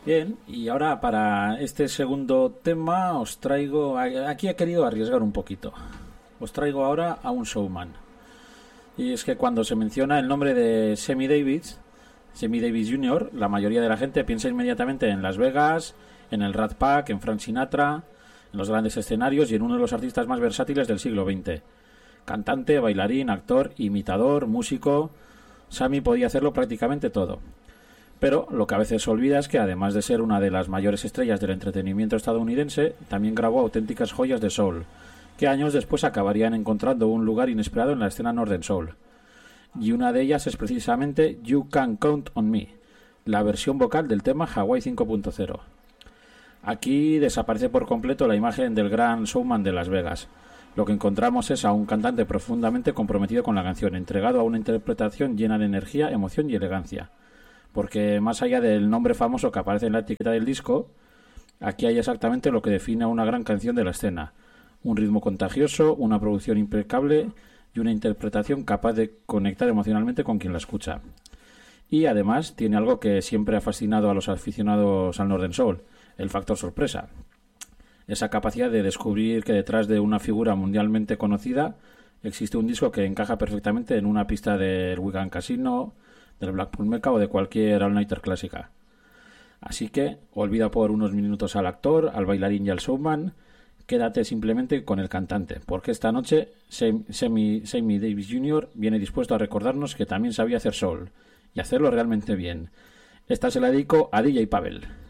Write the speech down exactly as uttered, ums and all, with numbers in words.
Bien, y ahora para este segundo tema os traigo, aquí he querido arriesgar un poquito. Os traigo ahora a un showman. Y es que cuando se menciona el nombre de Sammy Davis, Sammy Davis junior, la mayoría de la gente piensa inmediatamente en Las Vegas, en el Rat Pack, en Frank Sinatra, en los grandes escenarios y en uno de los artistas más versátiles del siglo veinte. Cantante, bailarín, actor, imitador, músico, Sammy podía hacerlo prácticamente todo. Pero lo que a veces se olvida es que además de ser una de las mayores estrellas del entretenimiento estadounidense, también grabó auténticas joyas de soul, que años después acabarían encontrando un lugar inesperado en la escena Northern Soul. Y una de ellas es precisamente You Can Count on Me, la versión vocal del tema Hawaii cinco punto cero. Aquí desaparece por completo la imagen del gran showman de Las Vegas. Lo que encontramos es a un cantante profundamente comprometido con la canción, entregado a una interpretación llena de energía, emoción y elegancia. Porque más allá del nombre famoso que aparece en la etiqueta del disco, aquí hay exactamente lo que define a una gran canción de la escena. Un ritmo contagioso, una producción impecable y una interpretación capaz de conectar emocionalmente con quien la escucha. Y además tiene algo que siempre ha fascinado a los aficionados al Northern Soul, el factor sorpresa. Esa capacidad de descubrir que detrás de una figura mundialmente conocida existe un disco que encaja perfectamente en una pista del Wigan Casino, del Blackpool Mecca o de cualquier all-nighter clásica. Así que olvida por unos minutos al actor, al bailarín y al showman, quédate simplemente con el cantante, porque esta noche Sammy, Sammy Davis junior viene dispuesto a recordarnos que también sabía hacer soul, y hacerlo realmente bien. Esta se la dedico a D J Pavel.